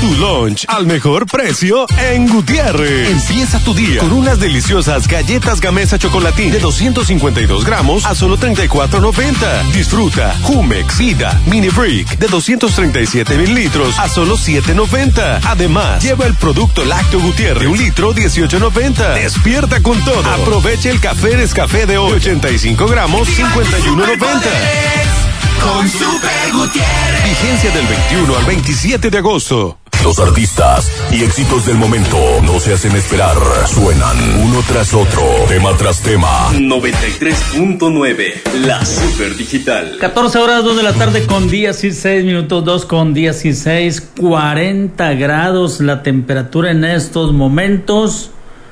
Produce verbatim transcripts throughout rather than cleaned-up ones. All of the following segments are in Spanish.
Tu lunch al mejor precio en Gutiérrez. Empieza tu día con unas deliciosas galletas Gamesa Chocolatín de doscientos cincuenta y dos gramos a solo treinta y cuatro noventa. Disfruta Jumex, Vida, Mini Brick de doscientos treinta y siete mililitros a solo siete noventa. Además, lleva el producto Lácteo Gutiérrez de un litro dieciocho noventa. Despierta con todo. Aprovecha el café Nescafé de hoy, ochenta y cinco gramos, cincuenta y uno noventa. Con Super Gutiérrez. Vigencia del veintiuno al veintisiete de agosto. Los artistas y éxitos del momento no se hacen esperar. Suenan uno tras otro, tema tras tema. noventa y tres punto nueve, la Super Digital. catorce horas, dos de la tarde con dieciséis minutos, dos con dieciséis, cuarenta grados la temperatura en estos momentos.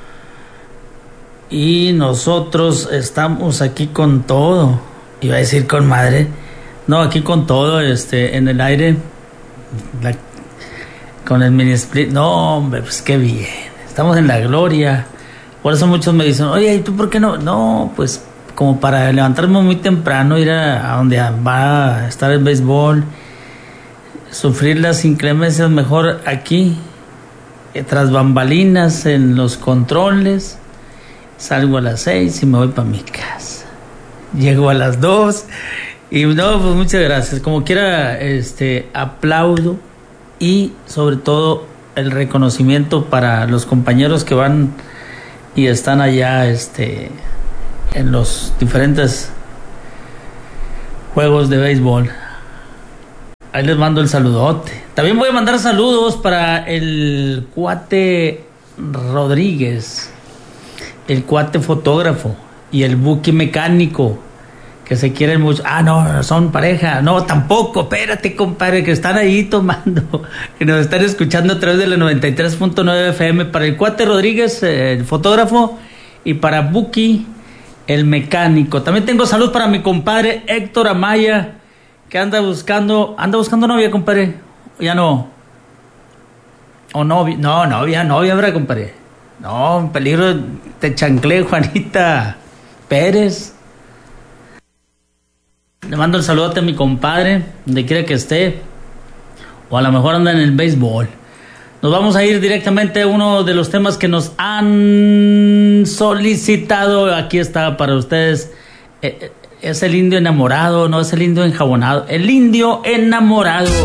Y nosotros estamos aquí con todo. Iba a decir con madre. No, aquí con todo, este, en el aire. La, con el mini split. No, hombre, pues qué bien. Estamos en la gloria. Por eso muchos me dicen, oye, ¿y tú por qué no? No, pues como para levantarme muy temprano, ir a, a donde va a estar el béisbol, sufrir las inclemencias mejor aquí, eh, tras bambalinas en los controles. Salgo a las seis y me voy para mi casa. Llego a las dos y no, pues muchas gracias. Como quiera, este, aplaudo y sobre todo el reconocimiento para los compañeros que van y están allá, este, en los diferentes juegos de béisbol. Ahí les mando el saludote. También voy a mandar saludos para el cuate Rodríguez, el cuate fotógrafo y el Buki mecánico, que se quieren mucho. Ah, no, son pareja. No, tampoco, espérate, compadre, que están ahí tomando, que nos están escuchando a través de la noventa y tres punto nueve F M. Para el cuate Rodríguez, el fotógrafo, y para Buki, el mecánico. También tengo salud para mi compadre Héctor Amaya, que anda buscando, anda buscando novia, compadre. Ya no. O novia, no, novia, novia, ¿verdad, compadre? No, en peligro te chanclé, Juanita Pérez. Le mando el saludote a mi compadre, donde quiera que esté. O a lo mejor anda en el béisbol. Nos vamos a ir directamente a uno de los temas que nos han solicitado. Aquí está para ustedes. Es el indio enamorado, no es el indio enjabonado. El indio enamorado.